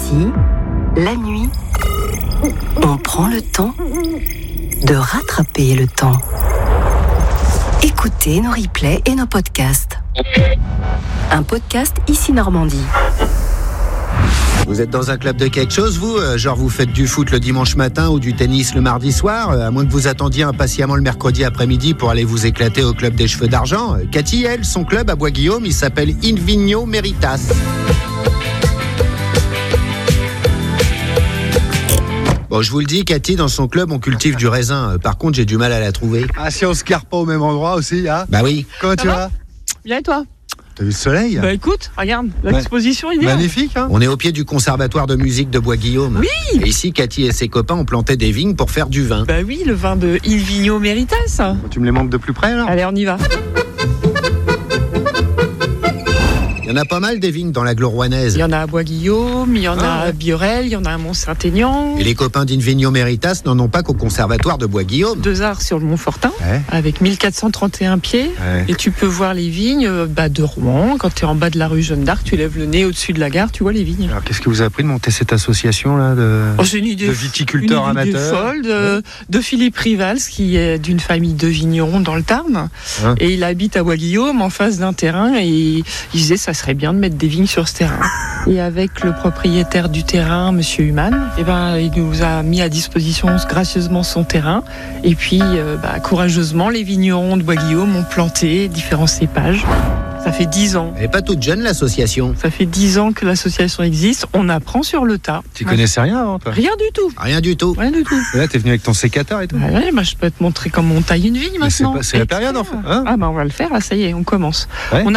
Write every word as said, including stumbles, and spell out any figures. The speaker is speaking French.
Ici, la nuit, on prend le temps de rattraper le temps. Écoutez nos replays et nos podcasts. Un podcast Ici Normandie. Vous êtes dans un club de quelque chose, vous ? Genre vous faites du foot le dimanche matin ou du tennis le mardi soir ? À moins que vous attendiez impatiemment le mercredi après-midi pour aller vous éclater au club des cheveux d'argent. Cathy, elle, son club à Bois-Guillaume, il s'appelle In Vigno Meritas. Bon, je vous le dis, Cathy, dans son club, on cultive du raisin. Par contre, j'ai du mal à la trouver. Ah, si on se carre pas au même endroit aussi, hein ? Bah oui. Comment Ça tu va vas ? Bien et toi ? T'as vu le soleil ? Bah écoute, regarde, l'exposition idéale. Magnifique, hein ? On est au pied du conservatoire de musique de Bois-Guillaume. Oui. Et ici, Cathy et ses copains ont planté des vignes pour faire du vin. Bah oui, le vin de Il Vigno Meritas. Tu me les montres de plus près, alors ? Allez, on y va. Il y en a pas mal des vignes dans l'agglo-rouennaise. Il y en a à Bois-Guillaume, il y en Ah, a à ouais. Biorel, il y en a à Mont-Saint-Aignan. Et les copains d'In Vigno Meritas n'en ont pas qu'au conservatoire de Bois-Guillaume. Deux arts sur le Mont-Fortin, Ouais. avec mille quatre cent trente et un pieds. Ouais. Et tu peux voir les vignes euh, bah, de Rouen. Quand tu es en bas de la rue Jeanne d'Arc, tu lèves le nez au-dessus de la gare, tu vois les vignes. Alors, qu'est-ce que vous avez appris de monter cette association, là, de, Oh, c'est une idée, de viticulteurs une idée amateurs ? folle de, de Philippe Rivals, qui est d'une famille de vignerons dans le Tarn. Hein Et il habite à Bois-Guillaume, en face d'un terrain. Et il disait, ça serait bien de mettre des vignes sur ce terrain. Et avec le propriétaire du terrain, Monsieur Humann, eh ben, il nous a mis à disposition gracieusement son terrain. Et puis, euh, bah, courageusement, les vignerons de Bois-Guillaume ont planté différents cépages. Ça fait dix ans. Elle n'est pas toute jeune, l'association. Ça fait dix ans que l'association existe. On apprend sur le tas. Tu connaissais rien avant, toi ? Rien du tout. Rien du tout. Rien du tout. Là, t'es venu avec ton sécateur et tout ? Ah ouais, bah, je peux te montrer comment on taille une vigne Mais c'est maintenant. pas- c'est la Et période, faire. en fait, hein ? Ah bah on va le faire, là, ça y est, on commence. Ouais. On a